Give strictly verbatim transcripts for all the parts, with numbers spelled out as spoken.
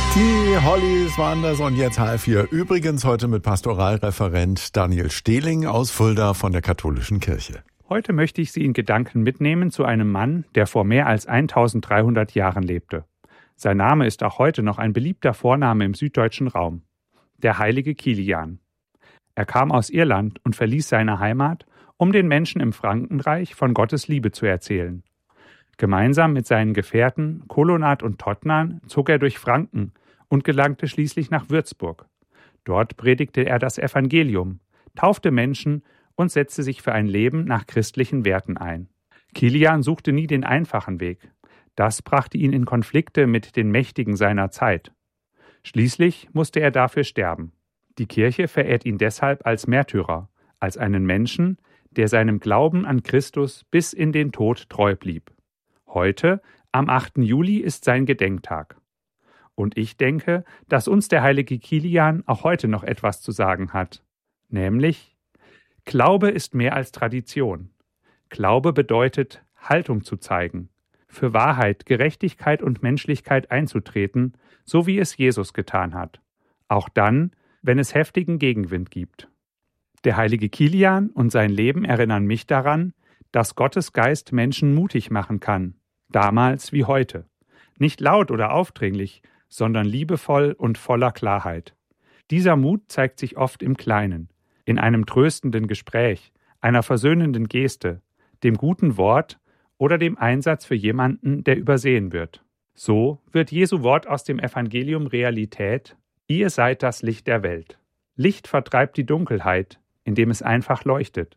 Die Hollies waren das und jetzt H F vier. Übrigens heute mit Pastoralreferent Daniel Stehling aus Fulda von der Katholischen Kirche. Heute möchte ich Sie in Gedanken mitnehmen zu einem Mann, der vor mehr als eintausenddreihundert Jahren lebte. Sein Name ist auch heute noch ein beliebter Vorname im süddeutschen Raum. Der heilige Kilian. Er kam aus Irland und verließ seine Heimat, um den Menschen im Frankenreich von Gottes Liebe zu erzählen. Gemeinsam mit seinen Gefährten Colonat und Tottnan zog er durch Franken und gelangte schließlich nach Würzburg. Dort predigte er das Evangelium, taufte Menschen und setzte sich für ein Leben nach christlichen Werten ein. Kilian suchte nie den einfachen Weg. Das brachte ihn in Konflikte mit den Mächtigen seiner Zeit. Schließlich musste er dafür sterben. Die Kirche verehrt ihn deshalb als Märtyrer, als einen Menschen, der seinem Glauben an Christus bis in den Tod treu blieb. Heute, am achten Juli, ist sein Gedenktag. Und ich denke, dass uns der heilige Kilian auch heute noch etwas zu sagen hat. Nämlich: Glaube ist mehr als Tradition. Glaube bedeutet, Haltung zu zeigen, für Wahrheit, Gerechtigkeit und Menschlichkeit einzutreten, so wie es Jesus getan hat. Auch dann, wenn es heftigen Gegenwind gibt. Der heilige Kilian und sein Leben erinnern mich daran, dass Gottes Geist Menschen mutig machen kann, damals wie heute. Nicht laut oder aufdringlich, sondern liebevoll und voller Klarheit. Dieser Mut zeigt sich oft im Kleinen, in einem tröstenden Gespräch, einer versöhnenden Geste, dem guten Wort oder dem Einsatz für jemanden, der übersehen wird. So wird Jesu Wort aus dem Evangelium Realität: Ihr seid das Licht der Welt. Licht vertreibt die Dunkelheit, indem es einfach leuchtet.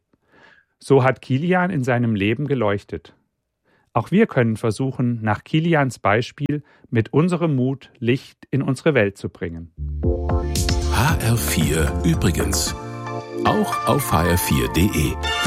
So hat Kilian in seinem Leben geleuchtet. Auch wir können versuchen, nach Kilians Beispiel mit unserem Mut Licht in unsere Welt zu bringen. H R vier übrigens. Auch auf H R vier Punkt de.